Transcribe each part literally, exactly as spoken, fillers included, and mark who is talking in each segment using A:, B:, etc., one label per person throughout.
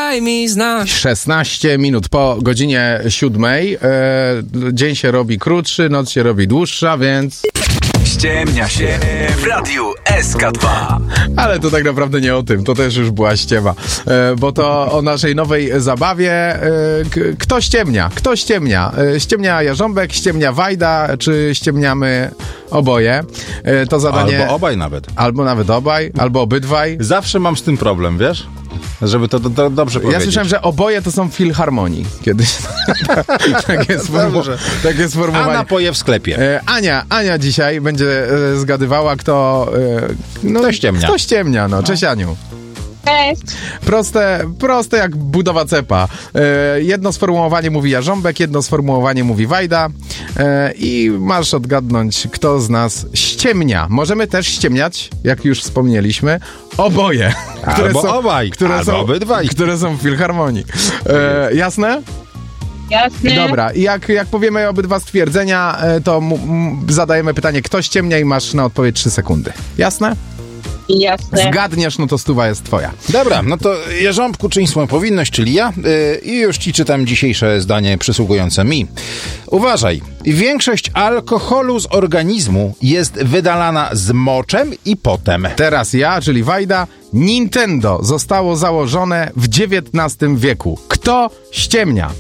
A: daj mi znać.
B: szesnaście minut po godzinie siódmej. E, dzień się robi krótszy, noc się robi dłuższa, więc...
C: Ściemnia się w Radiu S K dwa.
B: Ale to tak naprawdę nie o tym, to też już była ściema, e, bo to o naszej nowej zabawie. E, k- kto ściemnia? Kto ściemnia? E, ściemnia Jarząbek, ściemnia Wajda, czy ściemniamy oboje? E, to zadanie...
D: Albo obaj nawet.
B: Albo nawet obaj, albo obydwaj.
D: Zawsze mam z tym problem, wiesz? Żeby to do, do, dobrze powiedzieć.
B: Ja słyszałem, że oboje to są w Filharmonii. Kiedyś takie, sformu- takie sformułowanie.
D: A napoje w sklepie.
B: E, Ania, Ania dzisiaj będzie e, zgadywała, kto... E, no,
D: Kto ściemnia.
B: Kto ściemnia, no. Cześć, Aniu.
E: Cześć.
B: Proste, proste jak budowa cepa. E, jedno sformułowanie mówi Jarząbek, jedno sformułowanie mówi Wajda e, i masz odgadnąć, kto z nas ściemnia. Możemy też ściemniać, jak już wspomnieliśmy, oboje. Które
D: Albo
B: są,
D: obaj,
B: które
D: albo
B: są,
D: obydwaj.
B: Które są w Filharmonii. E, jasne?
E: Jasne.
B: Dobra, i jak, jak powiemy obydwa stwierdzenia, e, to m- m- zadajemy pytanie, kto ściemnia i masz na odpowiedź trzy sekundy. Jasne?
E: Jasne.
B: Zgadniesz, no to stuwa jest twoja.
D: Dobra, no to Jarząbku, czyń swoją powinność, czyli ja, yy, i już ci czytam dzisiejsze zdanie przysługujące mi. Uważaj, większość alkoholu z organizmu jest wydalana z moczem i potem.
B: Teraz ja, czyli Wajda. Nintendo zostało założone w dziewiętnastym wieku. Kto ściemnia?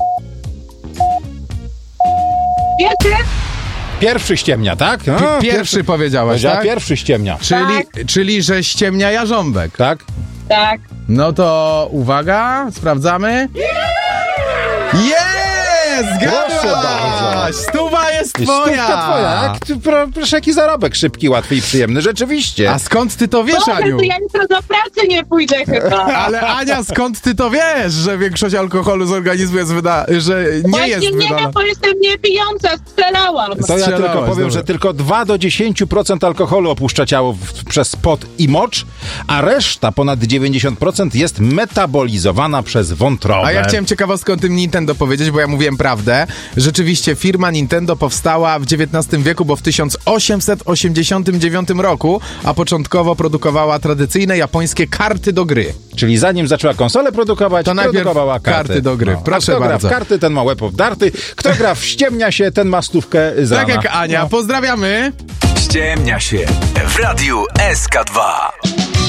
E: Wiecie?
D: Pierwszy ściemnia, tak? No,
B: Pi- pierwszy powiedziałeś,
D: Ja
B: tak?
D: pierwszy ściemnia.
B: Czyli, czyli, że ściemnia Jarząbek.
D: Tak?
E: Tak.
B: No to uwaga, sprawdzamy. Jest!
D: Proszę
B: Zgadłaś!
D: bardzo.
B: Stuwa jest twoja!
D: Stówka twoja. Jak ty, pro, proszę, jaki zarobek szybki, łatwy i przyjemny. Rzeczywiście.
B: A skąd ty to wiesz,
E: Boże,
B: Aniu?
E: to ja jutro do pracy nie pójdę chyba.
B: Ale Ania, skąd ty to wiesz, że większość alkoholu z organizmu jest wyda... że nie
E: Właśnie
B: jest
E: nie
B: wydana?
E: wiem, bo jestem niepijąca, strzelałam.
D: To ja
B: Strzelałaś,
D: tylko powiem,
B: dobra.
D: że tylko dwa do dziesięciu procent alkoholu opuszcza ciało w, przez pot i mocz, a reszta, ponad dziewięćdziesiąt procent, jest metabolizowana przez wątrobę.
B: A ja chciałem ciekawostkę o tym Nintendo powiedzieć, bo ja mówiłem prawdę. Rzeczywiście firma Nintendo powstała w dziewiętnastym wieku, bo w tysiąc osiemset osiemdziesiątym dziewiątym roku, a początkowo produkowała tradycyjne japońskie karty do gry.
D: Czyli zanim zaczęła konsolę produkować,
B: To najpierw
D: produkowała karty.
B: karty do gry. Proszę
D: a kto
B: bardzo.
D: gra w karty, ten ma łeb w darty. Kto gra w ściemnia się, ten ma stówkę z
B: Tak
D: rana.
B: jak Ania. Pozdrawiamy.
C: Ściemnia się w Radiu S K dwa.